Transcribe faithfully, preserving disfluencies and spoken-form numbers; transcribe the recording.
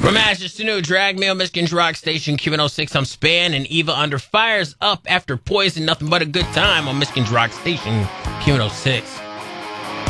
From Masters to New Drag Me on Michigan's Rock Station Q one oh six. I'm Span, and Eva under fires up after Poison. Nothing but a good time on Michigan's Rock Station Q one oh six.